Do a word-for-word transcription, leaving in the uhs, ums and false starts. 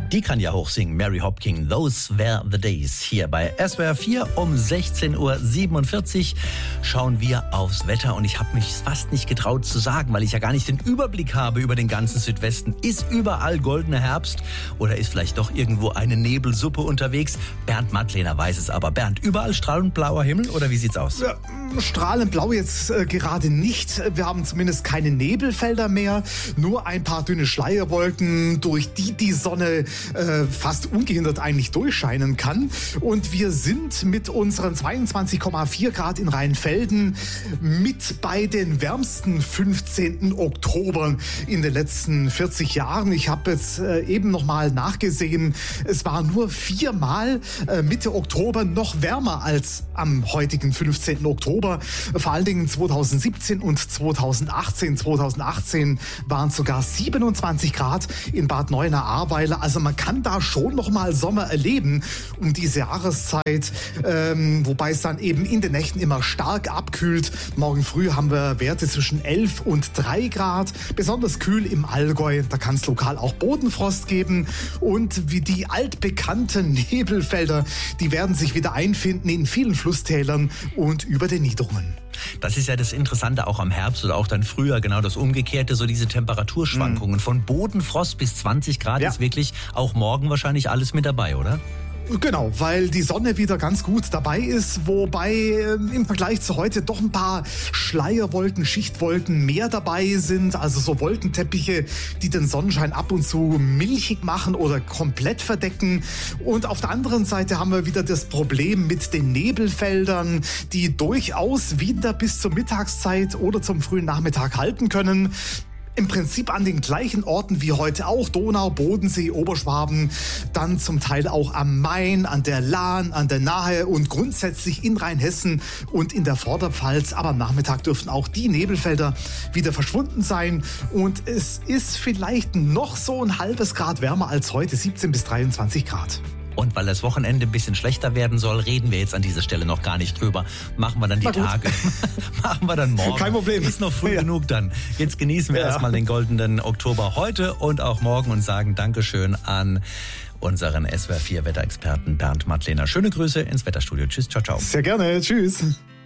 Die kann ja hochsingen, Mary Hopkin, Those Were the Days. Hier bei S W R vier um sechzehn Uhr siebenundvierzig schauen wir aufs Wetter. Und ich habe mich fast nicht getraut zu sagen, weil ich ja gar nicht den Überblick habe über den ganzen Südwesten. Ist überall goldener Herbst oder ist vielleicht doch irgendwo eine Nebelsuppe unterwegs? Bernd Mattlehner weiß es aber. Bernd, überall strahlend blauer Himmel oder wie sieht's aus? Ja, strahlend blau jetzt äh, gerade nicht. Wir haben zumindest keine Nebelfelder mehr. Nur ein paar dünne Schleierwolken, durch die die Sonne äh, fast ungehindert eigentlich durchscheinen kann. Und wir sind mit unseren zweiundzwanzig Komma vier Grad in Rheinfelden mit bei den wärmsten fünfzehnten Oktober in den letzten vierzig Jahren. Ich habe jetzt äh, eben nochmal nachgesehen. Es war nur viermal äh, Mitte Oktober noch wärmer als am heutigen fünfzehnten Oktober. Vor allen Dingen zweitausendsiebzehn und zweitausendachtzehn. zweitausendachtzehn waren es sogar siebenundzwanzig Grad in Bad Neuenahr-Ahrweiler. Also man kann da schon noch mal Sommer erleben um diese Jahreszeit, ähm, wobei es dann eben in den Nächten immer stark abkühlt. Morgen früh haben wir Werte zwischen elf und drei Grad, besonders kühl im Allgäu. Da kann es lokal auch Bodenfrost geben. Und wie die altbekannten Nebelfelder, die werden sich wieder einfinden in vielen Flusstälern und über den Niederungen. Das ist ja das Interessante auch am Herbst oder auch dann früher, genau das Umgekehrte, so diese Temperaturschwankungen. Mhm. Von Bodenfrost bis zwanzig Grad ja. ist wirklich auch morgen wahrscheinlich alles mit dabei, oder? Genau, weil die Sonne wieder ganz gut dabei ist, wobei äh, im Vergleich zu heute doch ein paar Schleierwolken, Schichtwolken mehr dabei sind, also so Wolkenteppiche, die den Sonnenschein ab und zu milchig machen oder komplett verdecken. Und auf der anderen Seite haben wir wieder das Problem mit den Nebelfeldern, die durchaus wieder bis zur Mittagszeit oder zum frühen Nachmittag halten können. Im Prinzip an den gleichen Orten wie heute auch, Donau, Bodensee, Oberschwaben, dann zum Teil auch am Main, an der Lahn, an der Nahe und grundsätzlich in Rheinhessen und in der Vorderpfalz. Aber am Nachmittag dürften auch die Nebelfelder wieder verschwunden sein und es ist vielleicht noch so ein halbes Grad wärmer als heute, siebzehn bis dreiundzwanzig Grad. Und weil das Wochenende ein bisschen schlechter werden soll, reden wir jetzt an dieser Stelle noch gar nicht drüber. Machen wir dann die Tage. Machen wir dann morgen. Kein Problem. Ist noch früh ja. genug dann. Jetzt genießen wir ja. erstmal den goldenen Oktober heute und auch morgen und sagen Dankeschön an unseren S W R vier Wetterexperten Bernd Mattlehner. Schöne Grüße ins Wetterstudio. Tschüss, ciao, ciao. Sehr gerne. Tschüss.